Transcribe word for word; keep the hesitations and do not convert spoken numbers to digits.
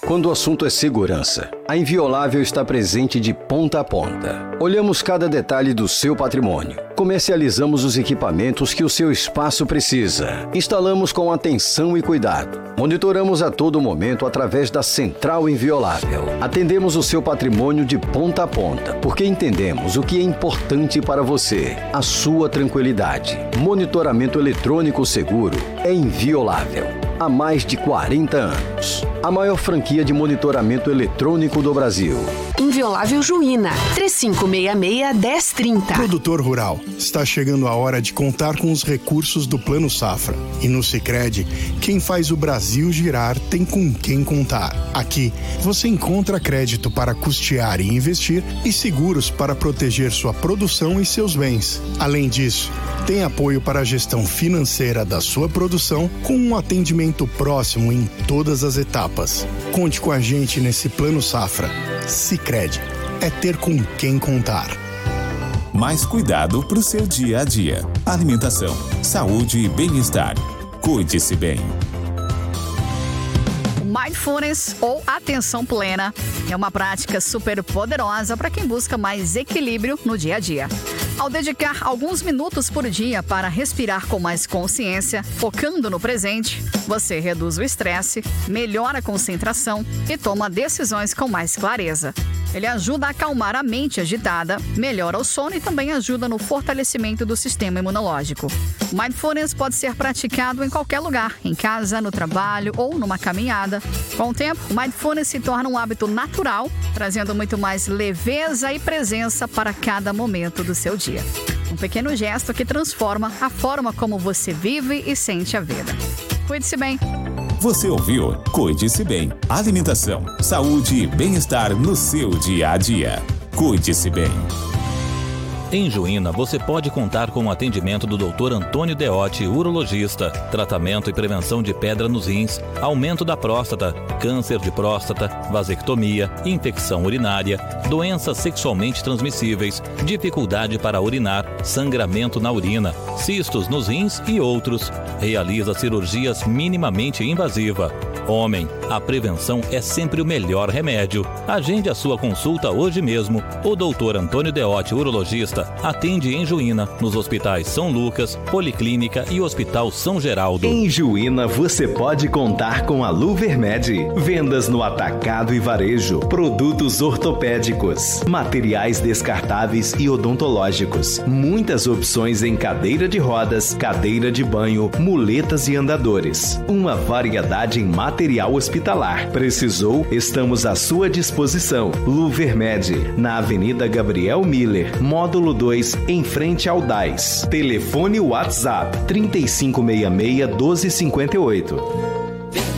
Quando o assunto é segurança, a Inviolável está presente de ponta a ponta. Olhamos cada detalhe do seu patrimônio. Comercializamos os equipamentos que o seu espaço precisa. Instalamos com atenção e cuidado. Monitoramos a todo momento através da Central Inviolável. Atendemos o seu patrimônio de ponta a ponta, porque entendemos o que é importante para você, a sua tranquilidade. Monitoramento eletrônico seguro é Inviolável. Há mais de quarenta anos. A maior franquia de monitoramento eletrônico do Brasil. Inviolável Juína, três cinco seis seis, um zero três zero. Produtor rural, está chegando a hora de contar com os recursos do Plano Safra. E no Sicredi, quem faz o Brasil girar tem com quem contar. Aqui, você encontra crédito para custear e investir e seguros para proteger sua produção e seus bens. Além disso, tem apoio para a gestão financeira da sua produção com um atendimento próximo em todas as etapas. Conte com a gente nesse Plano Safra. Sicredi, é ter com quem contar. Mais cuidado para o seu dia a dia. Alimentação, saúde e bem-estar. Cuide-se bem. Mindfulness ou atenção plena é uma prática super poderosa para quem busca mais equilíbrio no dia a dia. Ao dedicar alguns minutos por dia para respirar com mais consciência, focando no presente, você reduz o estresse, melhora a concentração e toma decisões com mais clareza. Ele ajuda a acalmar a mente agitada, melhora o sono e também ajuda no fortalecimento do sistema imunológico. Mindfulness pode ser praticado em qualquer lugar, em casa, no trabalho ou numa caminhada. Com o tempo, o Mindfulness se torna um hábito natural, trazendo muito mais leveza e presença para cada momento do seu dia. Um pequeno gesto que transforma a forma como você vive e sente a vida. Cuide-se bem. Você ouviu? Cuide-se bem. Alimentação, saúde e bem-estar no seu dia a dia. Cuide-se bem. Em Juína, você pode contar com o atendimento do doutor Antônio Deotti, urologista, tratamento e prevenção de pedra nos rins, aumento da próstata, câncer de próstata, vasectomia, infecção urinária, doenças sexualmente transmissíveis, dificuldade para urinar, sangramento na urina, cistos nos rins e outros. Realiza cirurgias minimamente invasiva. Homem, a prevenção é sempre o melhor remédio. Agende a sua consulta hoje mesmo. O doutor Antônio Deotti, urologista, atende em Juína, nos hospitais São Lucas, Policlínica e Hospital São Geraldo. Em Juína você pode contar com a Luvermed. Vendas no atacado e varejo, produtos ortopédicos, materiais descartáveis e odontológicos. Muitas opções em cadeira de rodas, cadeira de banho, muletas e andadores. Uma variedade em material hospitalar. Precisou? Estamos à sua disposição. Luvermed, na Avenida Gabriel Miller, módulo dois, em frente ao D A I S. Telefone WhatsApp trinta e cinco sessenta e seis, doze cinquenta e oito.